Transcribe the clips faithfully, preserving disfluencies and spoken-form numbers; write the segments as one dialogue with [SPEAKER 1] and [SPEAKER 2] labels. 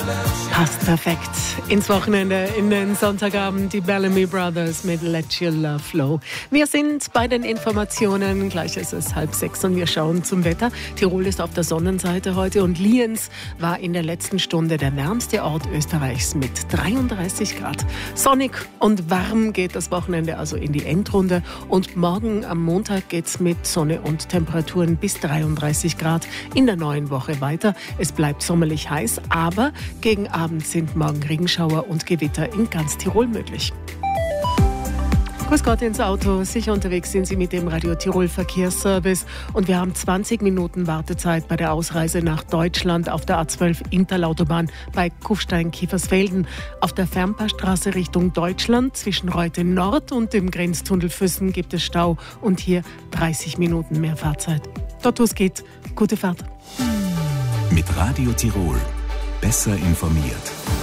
[SPEAKER 1] Passt perfekt ins Wochenende, in den Sonntagabend, die Bellamy Brothers mit Let Your Love Flow. Wir sind bei den Informationen, gleich ist es halb sechs und wir schauen zum Wetter. Tirol ist auf der Sonnenseite heute und Lienz war in der letzten Stunde der wärmste Ort Österreichs mit dreiunddreißig Grad. Sonnig und warm geht das Wochenende also in die Endrunde und morgen am Montag geht's mit Sonne und Temperaturen bis dreiunddreißig Grad in der neuen Woche weiter. Es bleibt sommerlich heiß, aber gegen Abend sind morgen Regenschauer und Gewitter in ganz Tirol möglich. Grüß Gott ins Auto. Sicher unterwegs sind Sie mit dem Radio Tirol Verkehrsservice. Und wir haben zwanzig Minuten Wartezeit bei der Ausreise nach Deutschland auf der A zwölf Interlautobahn bei Kufstein-Kiefersfelden. Auf der Fernpassstraße Richtung Deutschland zwischen Reute Nord und dem Grenztunnel Füssen gibt es Stau und hier dreißig Minuten mehr Fahrzeit. Dort, wo es geht, gute Fahrt.
[SPEAKER 2] Mit Radio Tirol. Besser informiert.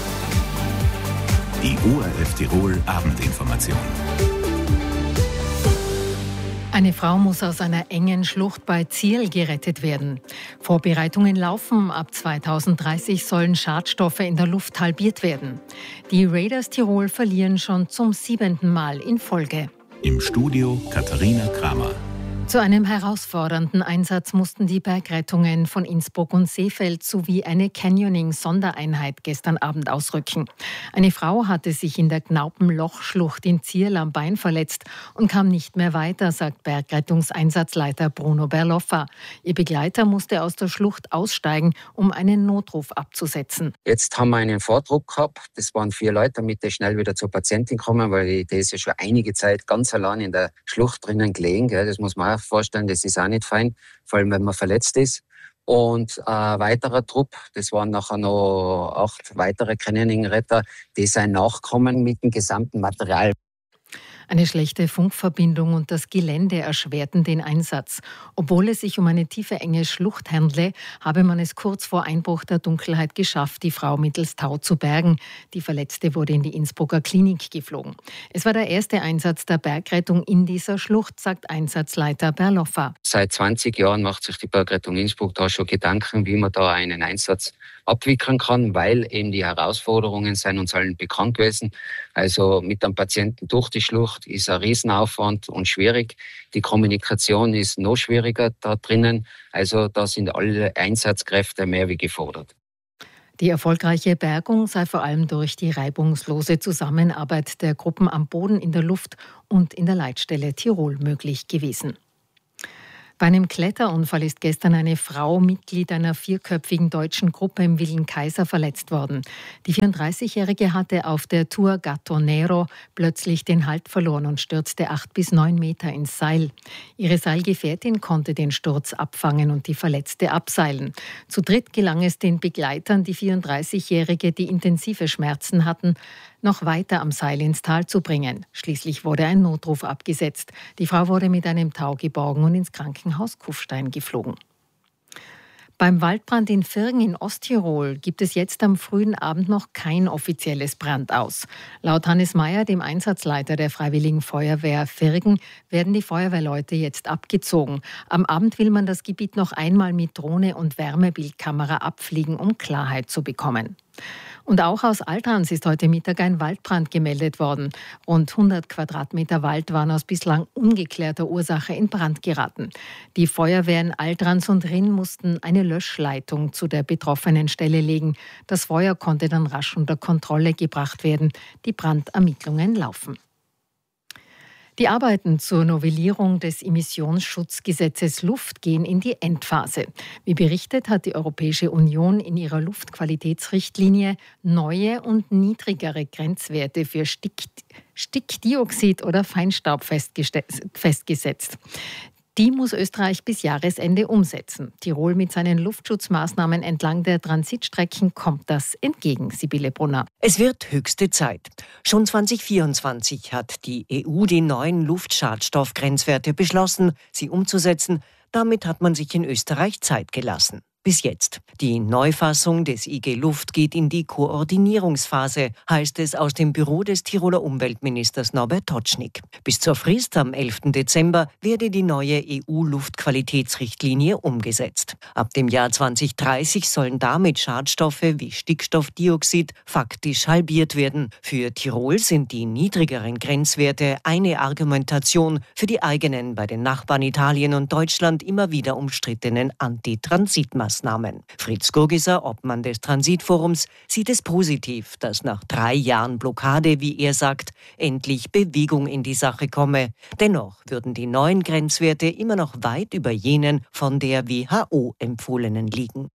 [SPEAKER 2] Die O R F Tirol Abendinformation.
[SPEAKER 3] Eine Frau muss aus einer engen Schlucht bei Zierl gerettet werden. Vorbereitungen laufen. Ab zweitausenddreißig sollen Schadstoffe in der Luft halbiert werden. Die Raiders Tirol verlieren schon zum siebenten Mal in Folge.
[SPEAKER 2] Im Studio Katharina Kramer.
[SPEAKER 3] Zu einem herausfordernden Einsatz mussten die Bergrettungen von Innsbruck und Seefeld sowie eine Canyoning-Sondereinheit gestern Abend ausrücken. Eine Frau hatte sich in der Gnaupenloch-Schlucht in Zierl am Bein verletzt und kam nicht mehr weiter, sagt Bergrettungseinsatzleiter Bruno Berloffa. Ihr Begleiter musste aus der Schlucht aussteigen, um einen Notruf abzusetzen.
[SPEAKER 4] Jetzt haben wir einen Vordruck gehabt. Das waren vier Leute, damit die schnell wieder zur Patientin kommen, weil die ist ja schon einige Zeit ganz allein in der Schlucht drinnen gelegen. Das muss man auch vorstellen, das ist auch nicht fein, vor allem wenn man verletzt ist. Und ein weiterer Trupp, das waren nachher noch acht weitere Canyoning-Retter, die sind nachgekommen mit dem gesamten Material.
[SPEAKER 3] Eine schlechte Funkverbindung und das Gelände erschwerten den Einsatz. Obwohl es sich um eine tiefe, enge Schlucht handle, habe man es kurz vor Einbruch der Dunkelheit geschafft, die Frau mittels Tau zu bergen. Die Verletzte wurde in die Innsbrucker Klinik geflogen. Es war der erste Einsatz der Bergrettung in dieser Schlucht, sagt Einsatzleiter Berloffa.
[SPEAKER 4] Seit zwanzig Jahren macht sich die Bergrettung Innsbruck da schon Gedanken, wie man da einen Einsatz abwickeln kann, weil eben die Herausforderungen sind uns allen bekannt gewesen. Also mit einem Patienten durch die Schlucht ist ein Riesenaufwand und schwierig. Die Kommunikation ist noch schwieriger da drinnen. Also da sind alle Einsatzkräfte mehr wie gefordert.
[SPEAKER 3] Die erfolgreiche Bergung sei vor allem durch die reibungslose Zusammenarbeit der Gruppen am Boden, in der Luft und in der Leitstelle Tirol möglich gewesen. Bei einem Kletterunfall ist gestern eine Frau, Mitglied einer vierköpfigen deutschen Gruppe im Villen Kaiser, verletzt worden. Die vierunddreißigjährige hatte auf der Tour Gattonero plötzlich den Halt verloren und stürzte acht bis neun Meter ins Seil. Ihre Seilgefährtin konnte den Sturz abfangen und die Verletzte abseilen. Zu dritt gelang es den Begleitern, die vierunddreißigjährige, die intensive Schmerzen hatten, noch weiter am Seil ins Tal zu bringen. Schließlich wurde ein Notruf abgesetzt. Die Frau wurde mit einem Tau geborgen und ins Krankenhaus Kufstein geflogen. Beim Waldbrand in Virgen in Osttirol gibt es jetzt am frühen Abend noch kein offizielles Brandaus. Laut Hannes Meyer, dem Einsatzleiter der Freiwilligen Feuerwehr Virgen, werden die Feuerwehrleute jetzt abgezogen. Am Abend will man das Gebiet noch einmal mit Drohne und Wärmebildkamera abfliegen, um Klarheit zu bekommen. Und auch aus Altrans ist heute Mittag ein Waldbrand gemeldet worden. Rund hundert Quadratmeter Wald waren aus bislang ungeklärter Ursache in Brand geraten. Die Feuerwehren Altrans und Rinn mussten eine Löschleitung zu der betroffenen Stelle legen. Das Feuer konnte dann rasch unter Kontrolle gebracht werden. Die Brandermittlungen laufen. Die Arbeiten zur Novellierung des Emissionsschutzgesetzes Luft gehen in die Endphase. Wie berichtet, hat die Europäische Union in ihrer Luftqualitätsrichtlinie neue und niedrigere Grenzwerte für Stick, Stickdioxid oder Feinstaub festgesetzt. Die muss Österreich bis Jahresende umsetzen. Tirol mit seinen Luftschutzmaßnahmen entlang der Transitstrecken kommt das entgegen, Sibylle Brunner.
[SPEAKER 5] Es wird höchste Zeit. Schon zwanzig vierundzwanzig hat die E U die neuen Luftschadstoffgrenzwerte beschlossen, sie umzusetzen. Damit hat man sich in Österreich Zeit gelassen. bis jetzt. Die Neufassung des I G Luft geht in die Koordinierungsphase, heißt es aus dem Büro des Tiroler Umweltministers Norbert Totschnig. Bis zur Frist am elften Dezember werde die neue E U-Luftqualitätsrichtlinie umgesetzt. Ab dem Jahr zwanzig dreißig sollen damit Schadstoffe wie Stickstoffdioxid faktisch halbiert werden. Für Tirol sind die niedrigeren Grenzwerte eine Argumentation für die eigenen, bei den Nachbarn Italien und Deutschland immer wieder umstrittenen Antitransitmaßnahmen. Fritz Gurgiser, Obmann des Transitforums, sieht es positiv, dass nach drei Jahren Blockade, wie er sagt, endlich Bewegung in die Sache komme. Dennoch würden die neuen Grenzwerte immer noch weit über jenen von der W H O empfohlenen liegen.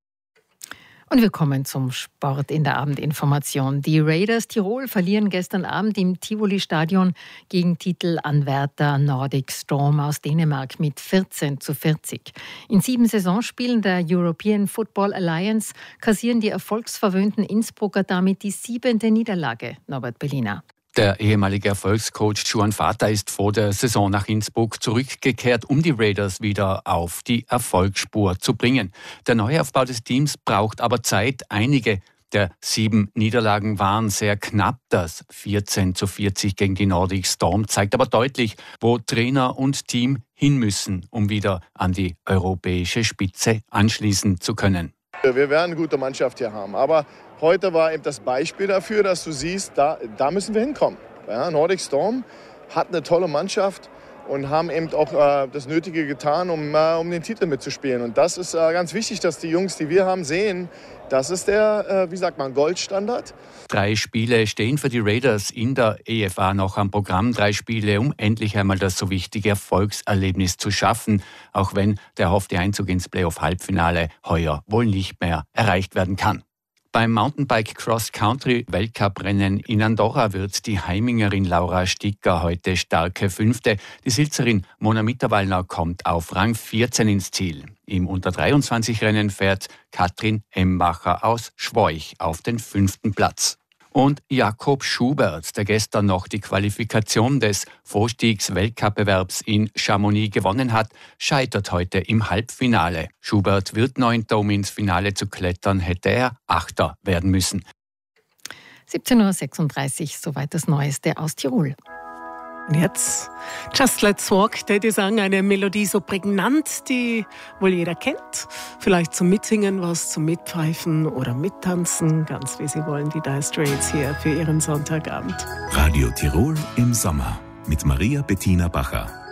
[SPEAKER 3] Und wir kommen zum Sport in der Abendinformation. Die Raiders Tirol verlieren gestern Abend im Tivoli-Stadion gegen Titelanwärter Nordic Storm aus Dänemark mit vierzehn zu vierzig. In sieben Saisonspielen der European Football Alliance kassieren die erfolgsverwöhnten Innsbrucker damit die siebente Niederlage. Norbert Berliner.
[SPEAKER 6] Der ehemalige Erfolgscoach Juan Fata ist vor der Saison nach Innsbruck zurückgekehrt, um die Raiders wieder auf die Erfolgsspur zu bringen. Der Neuaufbau des Teams braucht aber Zeit. Einige der sieben Niederlagen waren sehr knapp. Das vierzehn zu vierzig gegen die Nordic Storm zeigt aber deutlich, wo Trainer und Team hin müssen, um wieder an die europäische Spitze anschließen zu können.
[SPEAKER 7] Wir werden eine gute Mannschaft hier haben, aber heute war eben das Beispiel dafür, dass du siehst, da, da müssen wir hinkommen. Ja, Nordic Storm hat eine tolle Mannschaft und haben eben auch äh, das Nötige getan, um, äh, um den Titel mitzuspielen. Und das ist äh, ganz wichtig, dass die Jungs, die wir haben, sehen, das ist der, äh, wie sagt man, Goldstandard.
[SPEAKER 6] Drei Spiele stehen für die Raiders in der E F A noch am Programm. Drei Spiele, um endlich einmal das so wichtige Erfolgserlebnis zu schaffen, auch wenn der erhoffte Einzug ins Playoff-Halbfinale heuer wohl nicht mehr erreicht werden kann. Beim Mountainbike Cross-Country-Weltcup-Rennen in Andorra wird die Heimingerin Laura Sticker heute starke Fünfte. Die Silzerin Mona Mitterwallner kommt auf Rang vierzehn ins Ziel. Im Unter dreiundzwanzig Rennen fährt Katrin Embacher aus Schwoich auf den fünften Platz. Und Jakob Schubert, der gestern noch die Qualifikation des Vorstiegs-Weltcup-Bewerbs in Chamonix gewonnen hat, scheitert heute im Halbfinale. Schubert wird Neunter, um ins Finale zu klettern, hätte er Achter werden müssen.
[SPEAKER 3] siebzehn Uhr sechsunddreißig, soweit das Neueste aus Tirol.
[SPEAKER 1] Und jetzt Just Let's Walk, der die sagen, eine Melodie so prägnant, die wohl jeder kennt. Vielleicht zum Mitsingen, was zum Mitpfeifen oder Mittanzen, ganz wie sie wollen, die Dire Straits hier für ihren Sonntagabend.
[SPEAKER 2] Radio Tirol im Sommer mit Maria Bettina Bacher.